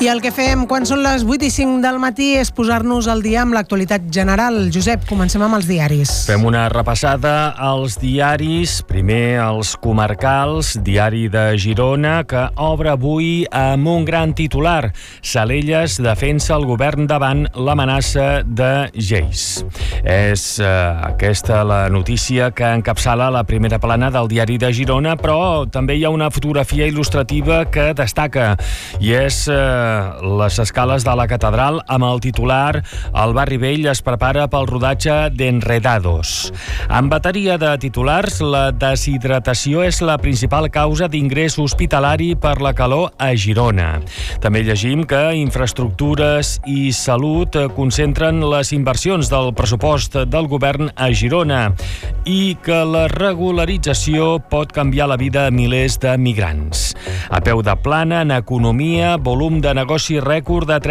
I el que fem quan són les 8:05 del matí és posar-nos al dia amb l'actualitat general. Josep, comencem amb els diaris. Fem una repassada als diaris. Primer, els comarcals. Diari de Girona, que obre avui amb un gran titular. Salelles defensa el govern davant l'amenaça de Geis. És aquesta la notícia que encapçala la primera plana del diari de Girona, però també hi ha una fotografia il·lustrativa que destaca, i és les escales de la catedral amb el titular "El barri vell es prepara pel rodatge d'Enredados". En bateria de titulars, la deshidratació és la principal causa d'ingrés hospitalari per la calor a Girona. També llegim que infraestructures i salut concentren les inversions del pressupost del govern a Girona i que la regularització pot canviar la vida a milers de migrants. A peu de plana, en economia, volum de negoci rècord de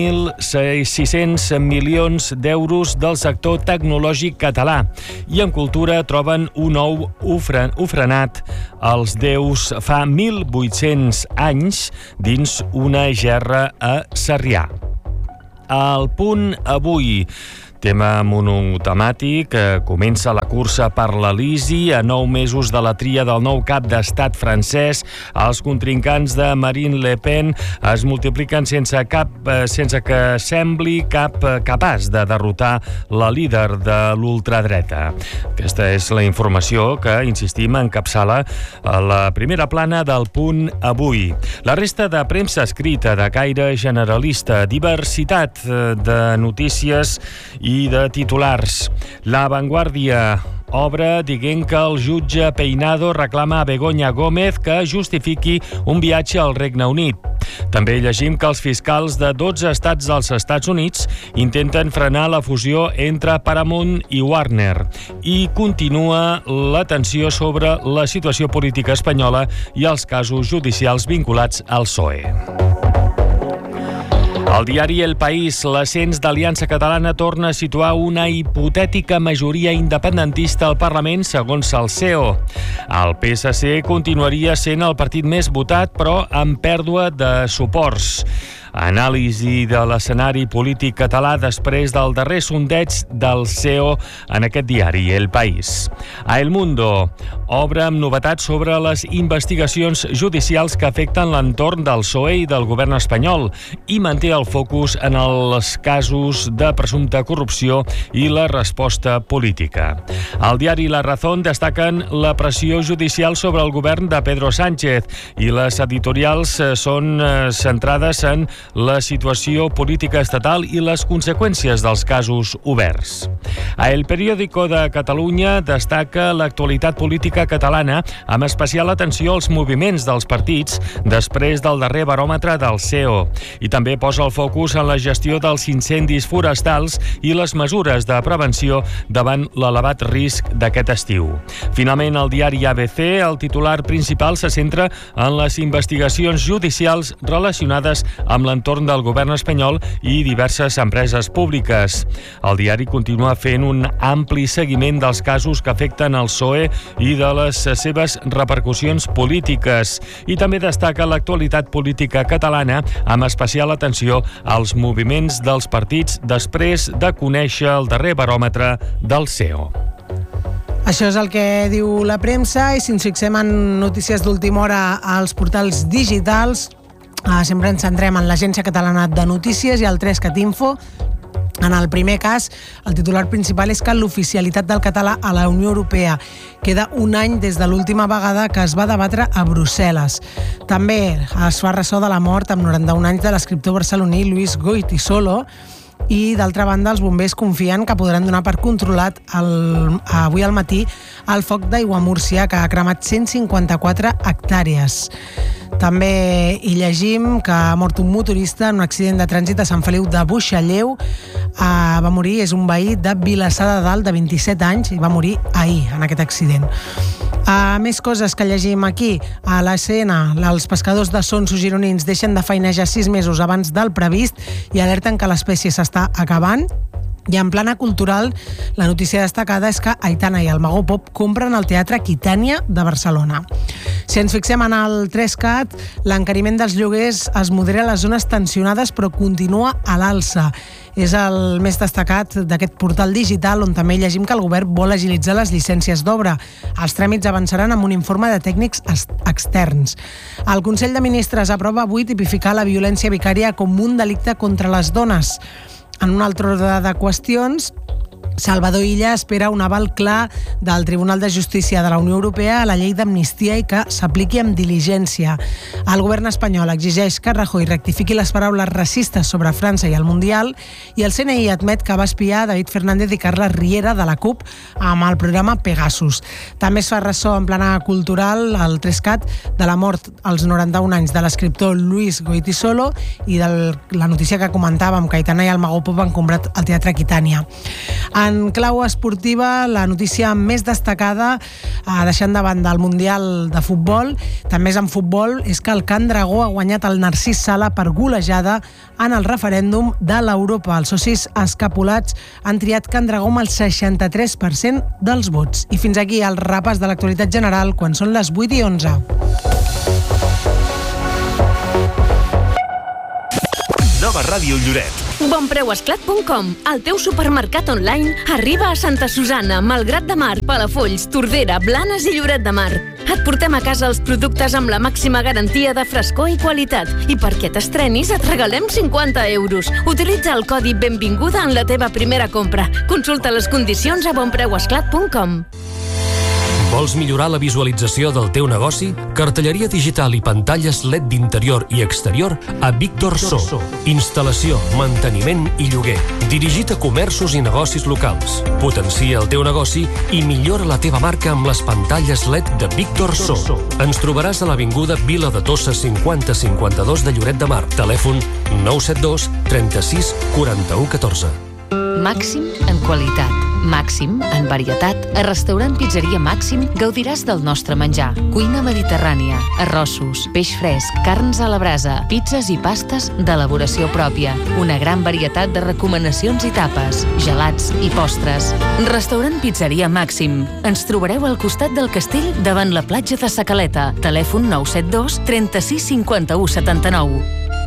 30.600 milions d'euros del sector tecnològic català. I en cultura troben un ou ofrenat als déus fa 1.800 anys dins una gerra a Sarrià. Al Punt avui. Tema monotemàtic, comença la cursa per l'Elisi. A 9 mesos de la tria del nou cap d'estat francès, els contrincants de Marine Le Pen es multipliquen sense que sembli cap capaç de derrotar la líder de l'ultradreta. Aquesta és la informació que, insistim, encapçala a la primera plana del Punt avui. La resta de premsa escrita de caire generalista, diversitat de notícies i de titulars. La Vanguardia obre dient que el jutge Peinado reclama a Begoña Gómez que justifiqui un viatge al Regne Unit. També llegim que els fiscals de 12 estats dels Estats Units intenten frenar la fusió entre Paramount i Warner. I continua la tensió sobre la situació política espanyola i els casos judicials vinculats al PSOE. El diari El País, l'ascens d'Aliança Catalana torna a situar una hipotètica majoria independentista al Parlament, segons el CEO. El PSC continuaria sent el partit més votat, però amb pèrdua de suports. Anàlisi de l'escenari polític català després del darrer sondeig del CEO en aquest diari, El País. A El Mundo obre amb novetats sobre les investigacions judicials que afecten l'entorn del PSOE i del govern espanyol i manté el focus en els casos de presumpta corrupció i la resposta política. Al diari La Razón destaquen la pressió judicial sobre el govern de Pedro Sánchez i les editorials són centrades en la situació política estatal i les conseqüències dels casos oberts. A El Periódico de Catalunya destaca l'actualitat política catalana, amb especial atenció als moviments dels partits després del darrer baròmetre del CEO. I també posa el focus en la gestió dels incendis forestals i les mesures de prevenció davant l'elevat risc d'aquest estiu. Finalment, el diari ABC, el titular principal se centra en les investigacions judicials relacionades amb l'entorn del govern espanyol i diverses empreses públiques. El diari continua fent un ampli seguiment dels casos que afecten el PSOE i de les seves repercussions polítiques. I també destaca l'actualitat política catalana, amb especial atenció als moviments dels partits després de conèixer el darrer baròmetre del CEO. Això és el que diu la premsa, i si ens fixem en notícies d'última hora als portals digitals, sempre ens centrem en l'Agència Catalana de Notícies i el 3cat Info. En el primer cas, el titular principal és que l'oficialitat del català a la Unió Europea queda un any des de l'última vegada que es va debatre a Brussel·les. També es fa ressò de la mort amb 91 anys de l'escriptor barceloní Luis Goytisolo. I, d'altra banda, els bombers confien que podran donar per controlat avui al matí el foc d'Aigua Múrcia, que ha cremat 154 hectàrees. També hi llegim que ha mort un motorista en un accident de trànsit a Sant Feliu de Buixalleu. Va morir, és un veí de Vilassar de Dalt de 27 anys i va morir ahir en aquest accident. Més coses que llegim aquí. A l'ACN, els pescadors de sonsos gironins deixen de feinejar 6 mesos abans del previst i alerten que l'espècie s'està acabant. I en plana cultural, la notícia destacada és que Aitana i el Mago Pop compren el Teatre Aquitània de Barcelona. Si ens fixem en el 3CAT, l'encariment dels lloguers es modera a les zones tensionades però continua a l'alça. És el més destacat d'aquest portal digital on també llegim que el govern vol agilitzar les llicències d'obra. Els tràmits avançaran amb un informe de tècnics externs. El Consell de Ministres aprova avui tipificar la violència vicària com un delicte contra les dones. En un altre ordre de qüestions, Salvador Illa espera un aval clar del Tribunal de Justícia de la Unió Europea a la llei d'amnistia i que s'apliqui amb diligència. El govern espanyol exigeix que Rajoy rectifiqui les paraules racistes sobre França i el Mundial i el CNI admet que va espiar David Fernández i Carles Riera de la CUP amb el programa Pegasus. També es fa ressò en plana cultural al 3CAT de la mort als 91 anys de l'escriptor Luis Goytisolo i de la notícia que comentàvem, que Aitana i el Mago Pop han comprat el Teatre Aquitània. En clau esportiva, la notícia més destacada, deixant de banda el Mundial de Futbol, també és en futbol, és que el Can Dragó ha guanyat el Narcís Sala per golejada en el referèndum de l'Europa. Els socis escapulats han triat Can Dragó amb el 63% dels vots. I fins aquí el repàs de l'actualitat general quan són les 8:11. Nova Ràdio Lloret. Bonpreuesclat.com, el teu supermercat online, arriba a Santa Susanna, Malgrat de Mar, Palafolls, Tordera, Blanes i Lloret de Mar. Et portem a casa els productes amb la màxima garantia de frescor i qualitat. I perquè t'estrenis et regalem 50 euros. Utilitza el codi Benvinguda en la teva primera compra. Consulta les condicions a bonpreuesclat.com. Vols millorar la visualització del teu negoci? Cartelleria digital i pantalles LED d'interior i exterior a Víctor So. Instal·lació, manteniment i lloguer. Dirigit a comerços i negocis locals. Potencia el teu negoci i millora la teva marca amb les pantalles LED de Víctor So. Ens trobaràs a l'avinguda Vila de Tossa 5052 de Lloret de Mar. Telèfon 972 36 41 14. Màxim en qualitat, màxim en varietat. A Restaurant Pizzeria Màxim gaudiràs del nostre menjar. Cuina mediterrània, arrossos, peix fresc, carns a la brasa, pizzas i pastes d'elaboració pròpia. Una gran varietat de recomanacions i tapes, gelats i postres. Restaurant Pizzeria Màxim. Ens trobareu al costat del castell davant la platja de Sa Caleta. Telèfon 972 36 51 79.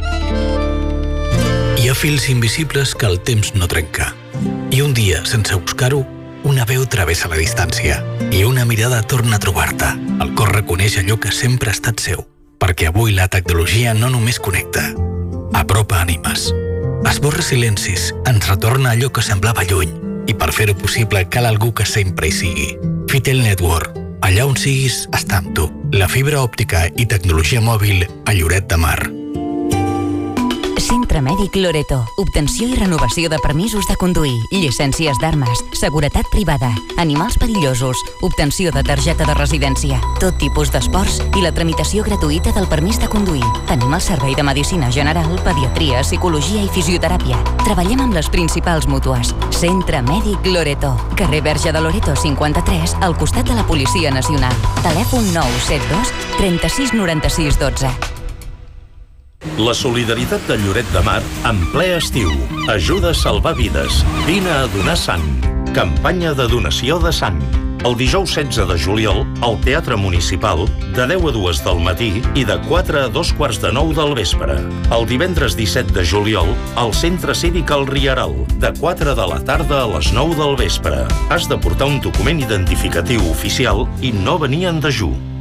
Hi ha fils invisibles que el temps no trenca. I un dia, sense buscar-ho, una veu travessa la distància i una mirada torna a trobar-te. El cor reconeix allò que sempre ha estat seu, perquè avui la tecnologia no només connecta, apropa ànimes, esborra silencis, ens retorna allò que semblava lluny i per fer-ho possible cal algú que sempre hi sigui. Fitel Network. Allà on siguis, està amb tu. La fibra òptica i tecnologia mòbil a Lloret de Mar. Centre Mèdic Loreto. Obtenció i renovació de permisos de conduir, llicències d'armes, seguretat privada, animals perillosos, obtenció de targeta de residència, tot tipus d'esports i la tramitació gratuïta del permís de conduir. Tenim el servei de medicina general, pediatria, psicologia i fisioteràpia. Treballem amb les principals mútues. Centre Mèdic Loreto. Carrer Verge de Loreto 53, al costat de la Policia Nacional. Telèfon 972 36 96 12. La solidaritat de Lloret de Mar en ple estiu. Ajuda a salvar vides. Vine a donar sang. Campanya de donació de sang. El dijous 16 de juliol, al Teatre Municipal, de 10 a 2 del matí i de 4 a 2:45 del vespre. El divendres 17 de juliol, al Centre Cívic El Rieral, de 4 de la tarda a les 9 del vespre. Has de portar un document identificatiu oficial i no venir en dejú.